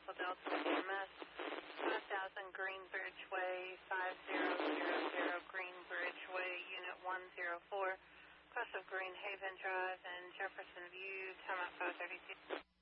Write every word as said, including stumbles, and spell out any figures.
Echo Delta E M S, five thousand Greenbridge Way, five zero zero zero Greenbridge Way, Unit one zero four, cross of Greenhaven Drive and Jefferson View, time out five thirty-two.